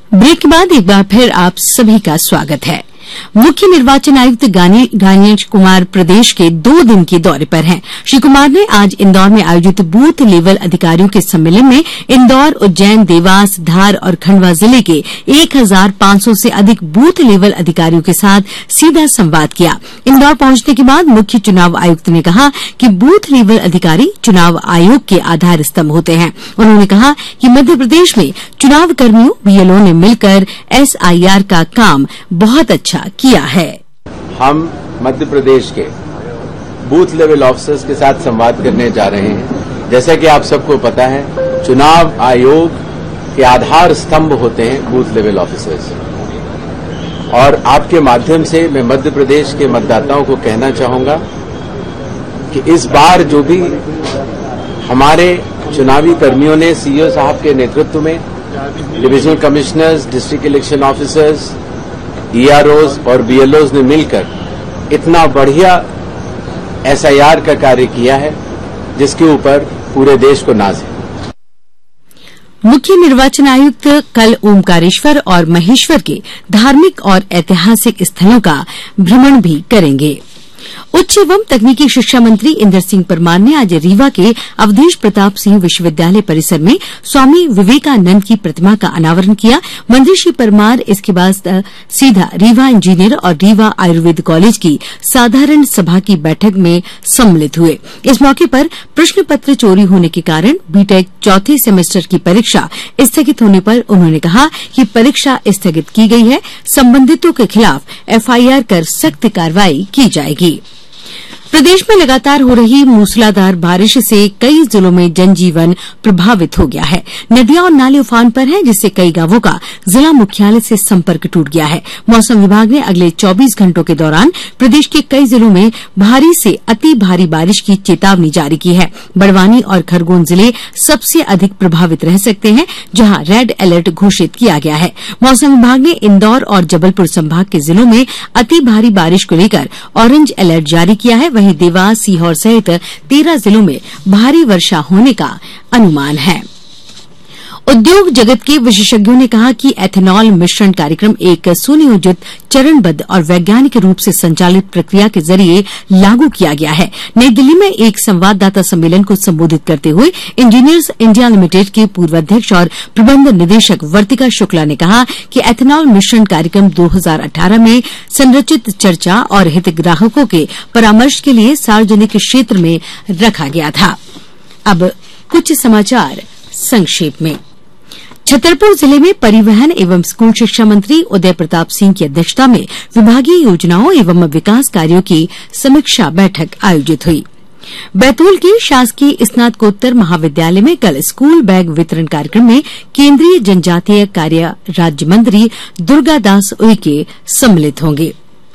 Break के बाद एक बार फिर आप सभी का स्वागत है। मुख्य निर्वाचन आयुक्त गणेश कुमार प्रदेश के 2 दिन के दौरे पर हैं। श्री कुमार ने आज इंदौर में आयोजित बूथ लेवल अधिकारियों के सम्मेलन में इंदौर, उज्जैन, देवास, धार और खंडवा जिले के 1500 से अधिक बूथ लेवल अधिकारियों के साथ सीधा संवाद किया। इंदौर पहुंचने के बाद मुख्य चुनाव आयुक्त ने कहा कि बूथ लेवल अधिकारी चुनाव आयोग के आधार स्तंभ होते हैं। उन्होंने कहा कि मध्य प्रदेश में चुनाव कर्मियों, बीएलओ ने मिलकर एसआईआर का काम बहुत अच्छा किया है। हम मध्य प्रदेश के बूथ लेवल ऑफिसर्स के साथ संवाद करने जा रहे हैं। जैसा कि आप सबको पता है, चुनाव आयोग के आधार स्तंभ होते हैं बूथ लेवल ऑफिसर्स, और आपके माध्यम से मैं मध्य प्रदेश के मतदाताओं को कहना चाहूंगा कि इस बार जो भी हमारे चुनावी कर्मियों ने सीईओ साहब के नेतृत्व में divisional commissioners, district election officers, ईआरओज और बीएलओज ने मिलकर इतना बढ़िया एसआईआर का कार्य किया है, जिसके ऊपर पूरे देश को नाज है। मुख्य निर्वाचन आयुक्त कल ओमकारेश्वर और महेश्वर के धार्मिक और ऐतिहासिक स्थलों का भ्रमण भी करेंगे। उच्च एवं तकनीकी शिक्षा मंत्री इंदर सिंह परमार ने आज रीवा के अवधेश प्रताप सिंह विश्वविद्यालय परिसर में स्वामी विवेकानंद की प्रतिमा का अनावरण किया। मंत्री श्री परमार इसके बाद सीधा रीवा इंजीनियर और रीवा आयुर्वेद कॉलेज की साधारण सभा की बैठक में सम्मिलित हुए। इस मौके पर प्रश्न पत्र चोरी होने के कारण बीटेक 4थे सेमेस्टर की परीक्षा स्थगित होने पर उन्होंने कहा कि परीक्षा स्थगित की गई है, संबंधितों के खिलाफ एफआईआर कर सख्त कार्रवाई की जाएगी। प्रदेश में लगातार हो रही मूसलाधार बारिश से कई जिलों में जनजीवन प्रभावित हो गया है। नदियां और नाले उफान पर हैं, जिससे कई गांवों का जिला मुख्यालय से संपर्क टूट गया है। मौसम विभाग ने अगले 24 घंटों के दौरान प्रदेश के कई जिलों में भारी से अति भारी बारिश की चेतावनी जारी की है। बड़वानी और खरगोन जिले सबसे अधिक प्रभावित रह सकते हैं, जहां रेड अलर्ट घोषित किया गया है। मौसम विभाग ने इंदौर और जबलपुर संभाग के जिलों में अति भारी बारिश को लेकर ऑरेंज अलर्ट जारी किया है। वहीं देवास, सीहोर सहित 13 जिलों में भारी वर्षा होने का अनुमान है। उद्योग जगत के विशेषज्ञों ने कहा कि एथेनॉल मिश्रण कार्यक्रम एक सुनियोजित, चरणबद्ध और वैज्ञानिक रूप से संचालित प्रक्रिया के जरिए लागू किया गया है। नई दिल्ली में एक संवाददाता सम्मेलन को संबोधित करते हुए इंजीनियर्स इंडिया लिमिटेड के पूर्व अध्यक्ष और प्रबंध निदेशक वर्तिका शुक्ला ने कहा कि एथेनॉल मिश्रण कार्यक्रम 2018 में संरचित चर्चा और हितग्राहकों के परामर्श के लिए सार्वजनिक क्षेत्र में रखा गया था। अब कुछ समाचार संक्षेप में। छतरपुर जिले में परिवहन एवं स्कूल शिक्षा मंत्री उदय प्रताप सिंह की अध्यक्षता में विभागीय योजनाओं एवं विकास कार्यों की समीक्षा बैठक आयोजित हुई। बैतूल के शासकीय स्नातकोत्तर महाविद्यालय में कल स्कूल बैग वितरण कार्यक्रम में केंद्रीय जनजातीय कार्य राज्य मंत्री दुर्गादास उइके सम्मिलित होंगे।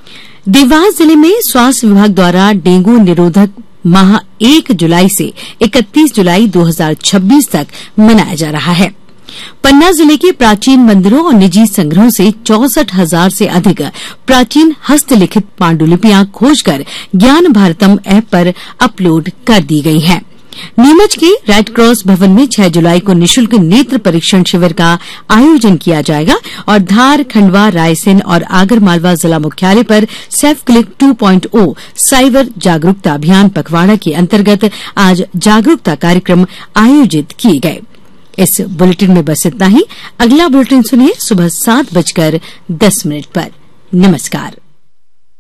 देवास जिले में स्वास्थ्य विभाग द्वारा डेंगू निरोधक माह 1 जुलाई से 31 जुलाई 2026 तक मनाया जा रहा है। पन्ना जिले के प्राचीन मंदिरों और निजी संग्रहों से 64,000 से अधिक प्राचीन हस्तलिखित पांडुलिपियां खोजकर ज्ञान भारतम ऐप पर अपलोड कर दी गई हैं। नीमच के रेड क्रॉस भवन में 6 जुलाई को निःशुल्क नेत्र परीक्षण शिविर का आयोजन किया जाएगा और धार, खंडवा, रायसेन और आगरमालवा जिला मुख्यालय पर सेल्फ क्लिक 2.0 साइबर जागरूकता अभियान पखवाड़ा के अंतर्गत आज जागरूकता कार्यक्रम आयोजित किए गए। इस बुलेटिन में बस इतना ही। अगला बुलेटिन सुनिए सुबह 7:10 पर। नमस्कार।